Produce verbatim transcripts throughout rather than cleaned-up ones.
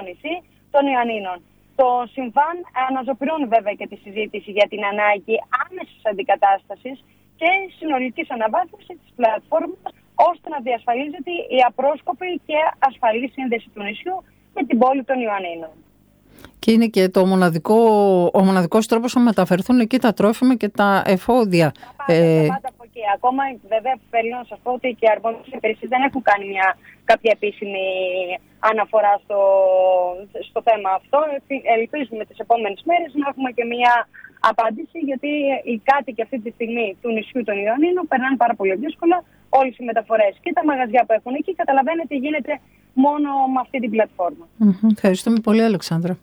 δόνηση των Ιωαννίνων. Το συμβάν αναζωπηρώνει βέβαια και τη συζήτηση για την ανάγκη άμεσης αντικατάστασης και συνολικής αναβάθμισης της πλατφόρμας, ώστε να διασφαλίζεται η απρόσκοπη και ασφαλή σύνδεση του νησιού με την πόλη των Ιωαννίνων. Και είναι και το μοναδικό, ο μοναδικός τρόπος να μεταφερθούν εκεί τα τρόφιμα και τα εφόδια. Τα πάντα, ε... τα πάντα από εκεί. Ακόμα βέβαια θέλω να σας πω ότι και οι αρμόδιες υπηρεσίες δεν έχουν κάνει μια, κάποια επίσημη αναφορά στο, στο θέμα αυτό. Ελπίζουμε τις επόμενες μέρες να έχουμε και μια απάντηση, γιατί οι κάτοικοι αυτή τη στιγμή του νησιού των Ιωαννίνων περνάνε πάρα πολύ δύσκολα. Όλες οι μεταφορές και τα μαγαζιά που έχουν εκεί, καταλαβαίνετε, γίνεται μόνο με αυτή την πλατφόρμα. Mm-hmm. Ευχαριστούμε πολύ, Αλεξάνδρα.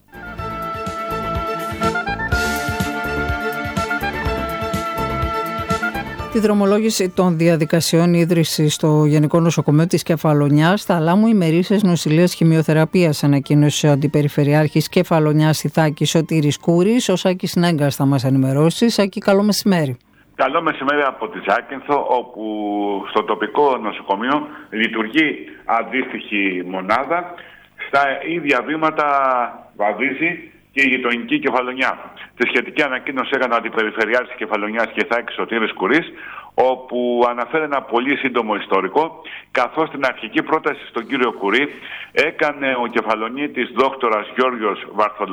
Τη δρομολόγηση των διαδικασιών ίδρυσης στο Γενικό Νοσοκομείο της Κεφαλονιάς στα Λάμου ημερήσιας νοσηλείας χημειοθεραπείας, ανακοίνωσε ο Αντιπεριφερειάρχης Κεφαλονιάς Ιθάκης Σωτήρης Κούρης. Ο Σάκης Νέγκας θα μας ενημερώσει. Σάκη, καλό μεσημέρι. Καλό μεσημέρι από τη Ζάκυνθο, όπου στο τοπικό νοσοκομείο λειτουργεί αντίστοιχη μονάδα. Στα ίδια βήματα βαδίζει και η γειτονική Κεφαλονιά. Τη σχετική ανακοίνωση έκανε ο Αντιπεριφερειάρχης της Κεφαλονιάς και Ιθάκης Σωτήρης Κουρής, όπου αναφέρει ένα πολύ σύντομο ιστορικό, καθώς την αρχική πρόταση στον κύριο Κουρή έκανε ο κεφαλονίτης δόκτορας Γιώργος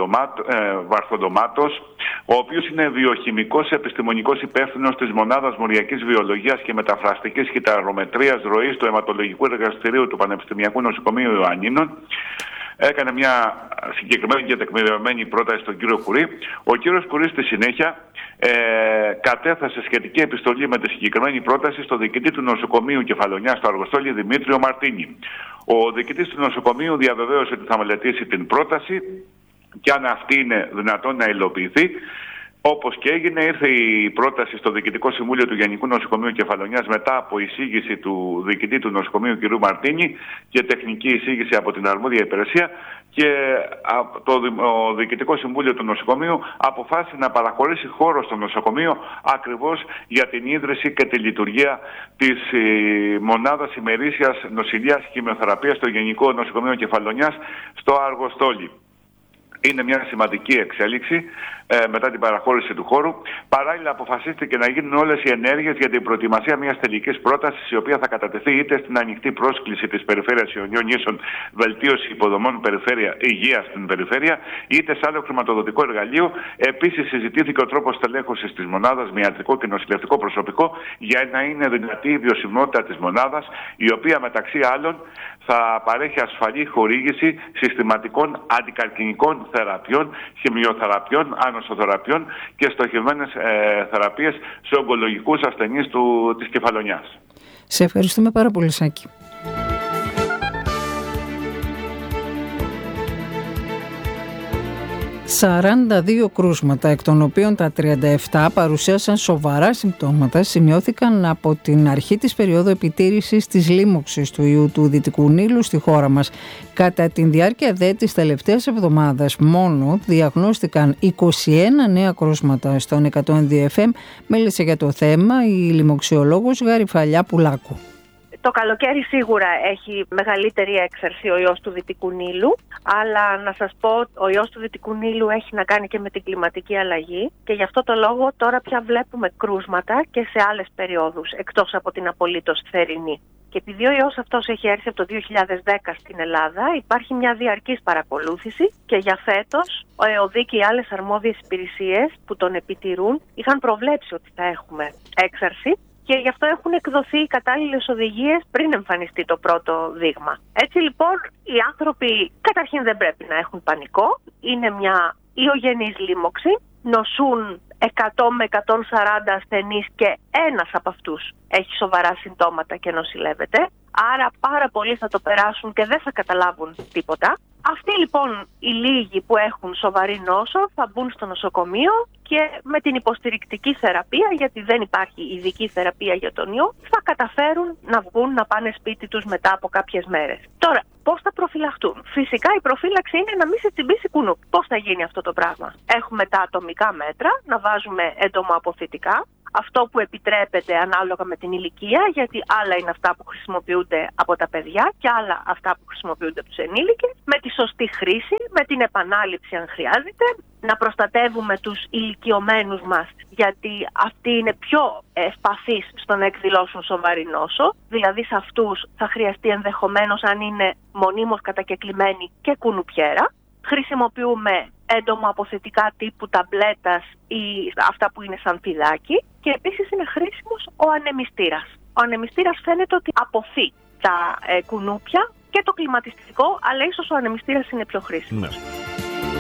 Βαρθολομάτος, ο οποίος είναι βιοχημικός επιστημονικός υπεύθυνος της Μονάδας Μοριακής Βιολογίας και Μεταφραστικής Κυταρομετρίας Ροής του Αιματολογικού Εργαστηρίου του Πανεπιστημιακού Νοσοκομείου Ιωαννίνων. Έκανε μια συγκεκριμένη και τεκμηριωμένη πρόταση στον κύριο Κουρή. Ο κύριος Κουρής στη συνέχεια ε, κατέθεσε σχετική επιστολή με τη συγκεκριμένη πρόταση στο διοικητή του νοσοκομείου Κεφαλονιάς στο Αργοστόλι Δημήτριο Μαρτίνη. Ο διοικητής του νοσοκομείου διαβεβαίωσε ότι θα μελετήσει την πρόταση και αν αυτή είναι δυνατόν να υλοποιηθεί. Όπως και έγινε, ήρθε η πρόταση στο Διοικητικό Συμβούλιο του Γενικού Νοσοκομείου Κεφαλονιάς μετά από εισήγηση του διοικητή του νοσοκομείου κ. Μαρτίνη και τεχνική εισήγηση από την αρμόδια υπηρεσία, και το Διοικητικό Συμβούλιο του Νοσοκομείου αποφάσισε να παραχωρήσει χώρο στο νοσοκομείο ακριβώς για την ίδρυση και τη λειτουργία της μονάδας ημερήσιας νοσηλείας χημειοθεραπείας στο Γενικό Νοσοκομείο Κεφαλονιάς στο Αργοστόλι. Είναι μια σημαντική εξέλιξη ε, μετά την παραχώρηση του χώρου. Παράλληλα, αποφασίστηκε να γίνουν όλες οι ενέργειες για την προετοιμασία μιας τελικής πρότασης, η οποία θα κατατεθεί είτε στην ανοιχτή πρόσκληση της Περιφέρειας Ιωνίων Νήσων Βελτίωση Υποδομών Περιφέρεια Υγείας στην Περιφέρεια, είτε σε άλλο χρηματοδοτικό εργαλείο. Επίσης, συζητήθηκε ο τρόπος τελέχωσης της μονάδας με ιατρικό και νοσηλευτικό προσωπικό, για να είναι δυνατή η βιωσιμότητα της μονάδας, η οποία μεταξύ άλλων θα παρέχει ασφαλή χορήγηση συστηματικών αντικαρκινικών θεραπείων, χημειοθεραπείων, ανοσοθεραπείων και στοχευμένες ε, θεραπείες σε ογκολογικούς ασθενείς του, της Κεφαλονιάς. Σε ευχαριστούμε πάρα πολύ, Σάκη. σαράντα δύο κρούσματα, εκ των οποίων τα τριάντα επτά παρουσίασαν σοβαρά συμπτώματα, σημειώθηκαν από την αρχή της περίοδου επιτήρησης της λίμωξης του ιού του Δυτικού Νείλου στη χώρα μας. Κατά τη διάρκεια δε της τελευταίας εβδομάδας μόνο διαγνώστηκαν είκοσι ένα νέα κρούσματα στον εκατόν δύο εφ εμ, μίλησε για το θέμα η λοιμοξιολόγος Γαριφαλιά Πουλάκου. Το καλοκαίρι σίγουρα έχει μεγαλύτερη έξαρση ο ιός του Δυτικού Νείλου, αλλά να σας πω, ο ιός του Δυτικού Νείλου έχει να κάνει και με την κλιματική αλλαγή και γι' αυτό το λόγο τώρα πια βλέπουμε κρούσματα και σε άλλες περιόδους, εκτός από την απολύτως θερινή. Και επειδή ο ιός αυτός έχει έρθει από το δύο χιλιάδες δέκα στην Ελλάδα, υπάρχει μια διαρκής παρακολούθηση και για φέτος ο ΕΟΔΗ και οι άλλες αρμόδιες υπηρεσίες που τον επιτηρούν είχαν προβλέψει ότι θα έχουμε έξαρση. Και γι' αυτό έχουν εκδοθεί οι κατάλληλες οδηγίες πριν εμφανιστεί το πρώτο δείγμα. Έτσι λοιπόν οι άνθρωποι καταρχήν δεν πρέπει να έχουν πανικό. Είναι μια ιογενής λίμωξη. Νοσούν εκατό με εκατόν σαράντα ασθενείς και ένας από αυτούς έχει σοβαρά συμπτώματα και νοσηλεύεται. Άρα πάρα πολλοί θα το περάσουν και δεν θα καταλάβουν τίποτα. Αυτοί λοιπόν οι λίγοι που έχουν σοβαρή νόσο θα μπουν στο νοσοκομείο και με την υποστηρικτική θεραπεία, γιατί δεν υπάρχει ειδική θεραπεία για τον ιό, θα καταφέρουν να βγουν να πάνε σπίτι τους μετά από κάποιες μέρες. Τώρα, πώς θα προφυλαχτούν? Φυσικά η προφύλαξη είναι να μην σε τσιμπήσει κουνούπ. Πώς θα γίνει αυτό το πράγμα? Έχουμε τα ατομικά μέτρα, να βάζουμε εντομοαποθητικά. Αυτό που επιτρέπεται ανάλογα με την ηλικία, γιατί άλλα είναι αυτά που χρησιμοποιούνται από τα παιδιά και άλλα αυτά που χρησιμοποιούνται από τους ενήλικες. Με τη σωστή χρήση, με την επανάληψη αν χρειάζεται, να προστατεύουμε τους ηλικιωμένους μας, γιατί αυτοί είναι πιο ευπαθείς στο να εκδηλώσουν σοβαρή νόσο, δηλαδή σε αυτούς θα χρειαστεί ενδεχομένως, αν είναι μονίμως κατακεκλημένοι, και κουνουπιέρα. Χρησιμοποιούμε έντομα αποθετικά τύπου ταμπλέτας ή αυτά που είναι σαν φιδάκι, και επίσης είναι χρήσιμος ο ανεμιστήρας. Ο ανεμιστήρας φαίνεται ότι αποθεί τα ε, κουνούπια και το κλιματιστικό, αλλά ίσως ο ανεμιστήρας είναι πιο χρήσιμος. Ναι.